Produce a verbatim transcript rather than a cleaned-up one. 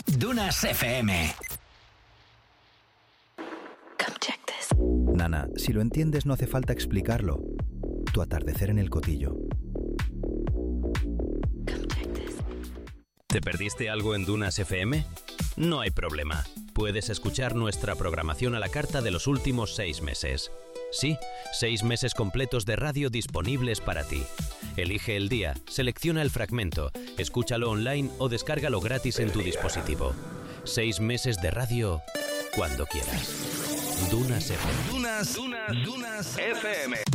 Dunas F M. Nana, si lo entiendes no hace falta explicarlo. Tu atardecer en el Cotillo. ¿Te perdiste algo en Dunas F M? No hay problema. Puedes escuchar nuestra programación a la carta de los últimos seis meses. Sí, seis meses completos de radio disponibles para ti. Elige el día, selecciona el fragmento, escúchalo online o descárgalo gratis en tu dispositivo. Seis meses de radio cuando quieras. Dunas F M. Dunas, Dunas, Dunas F M.